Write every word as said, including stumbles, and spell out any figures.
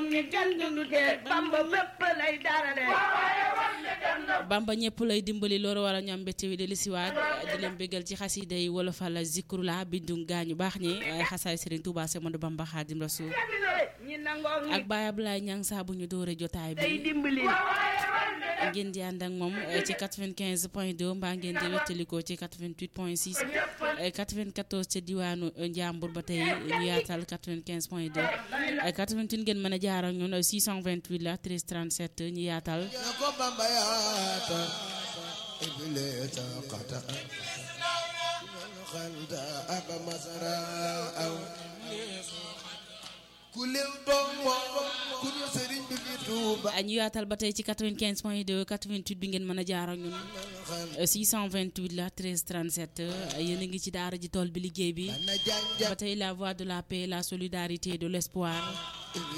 moom ni kenn dundu tee Bamba fépp lay darale Bamba ñëpp lay dimbali loolu wara ñam mbégte wi deli siwaat di leen bégal ci xasida yi wolofal zikrula bindu gaañu baax ñi ay xasaay Serigne Touba Semadou Bamba Khadim Rasoul ñi nangoo ak Baye Ablaye Niang saa bu ñu doore jotaay lay bi dimbali ngeen di ànd ak moom ci quatre-vingt-quinze point deux mbaa ngeen di wettalikoo ci quatre-vingt-huit point six quatre-vingt-quatorze ca diwaanu Njàmbur ba tey ñu yaatal quatre-vingt-quinze point deux quatre-vingt-un ngeen mën a jaar ak ñun six cent vingt-huit la treize trente-sept ñu yaatal ko Bamba yaata iblisa qata khalda aba masara aw kulil domo kunu Serigne bi fi Touba ñu yaatal ba tey ci quatre-vingt-quinze point deux quatre-vingt-huit bi ngeen mën a jaar ak ñun six cent vingt-huit la treize trente-sept yéen a ngi ci daara ji tool bi liggéey bi ba tey la voix de la paix la solidarité de l'espoir